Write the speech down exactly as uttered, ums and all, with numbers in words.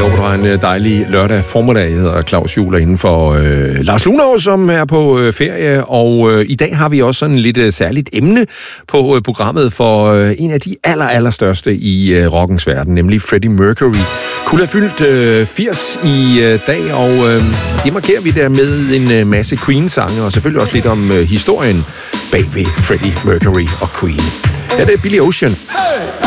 håber, du har en dejlig lørdag formiddag. Jeg hedder Claus Juhl inden for øh, Lars Lunov, som er på øh, ferie. Og øh, i dag har vi også sådan et lidt øh, særligt emne på øh, programmet for øh, en af de aller, aller største i øh, rockens verden, nemlig Freddie Mercury. Kunne have fyldt øh, firs i øh, dag, og øh, det markerer vi der med en øh, masse Queen-sange, og selvfølgelig også lidt om øh, historien bag ved Freddie Mercury og Queen. Ja, det er Billy Ocean.